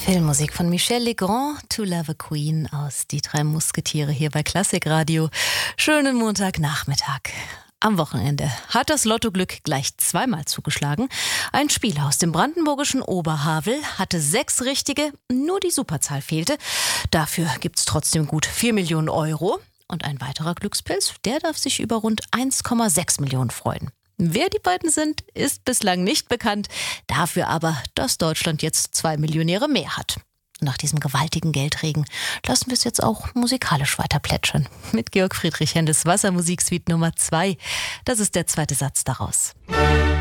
Filmmusik von Michel Legrand, To Love a Queen aus Die drei Musketiere hier bei Klassikradio. Schönen Montagnachmittag. Am Wochenende hat das Lottoglück gleich zweimal zugeschlagen. Ein Spieler aus dem brandenburgischen Oberhavel hatte 6 richtige, nur die Superzahl fehlte. Dafür gibt's trotzdem gut 4 Millionen Euro. Und ein weiterer Glückspilz, der darf sich über rund 1,6 Millionen freuen. Wer die beiden sind, ist bislang nicht bekannt. Dafür aber, dass Deutschland jetzt 2 Millionäre mehr hat. Nach diesem gewaltigen Geldregen lassen wir es jetzt auch musikalisch weiter plätschern. Mit Georg Friedrich Händels Wassermusiksuite Nummer 2. Das ist der zweite Satz daraus.